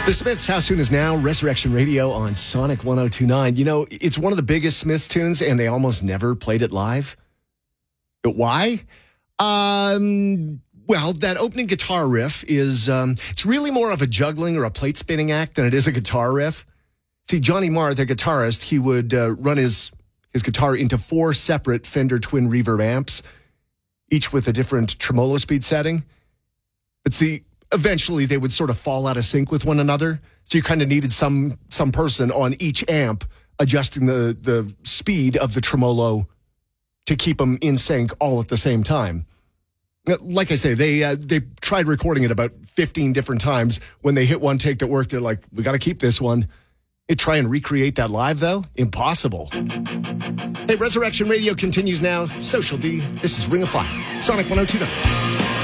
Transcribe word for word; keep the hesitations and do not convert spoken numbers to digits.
The Smiths, How Soon Is Now, Resurrection Radio on Sonic one oh two point nine. You know, it's one of the biggest Smiths tunes, and they almost never played it live. But why? Um, well, that opening guitar riff is, um, it's really more of a juggling or a plate spinning act than it is a guitar riff. See, Johnny Marr, the guitarist, he would uh, run his, his guitar into four separate Fender twin reverb amps, each with a different tremolo speed setting. But see, eventually they would sort of fall out of sync with one another. So you kind of needed some some person on each amp adjusting the, the speed of the tremolo to keep them in sync all at the same time. Like I say, they uh, they tried recording it about fifteen different times. When they hit one take that worked, they're like, we got to keep this one. They try and recreate that live, though? Impossible. Hey, Resurrection Radio continues now. Social D, this is Ring of Fire. Sonic one oh two point nine.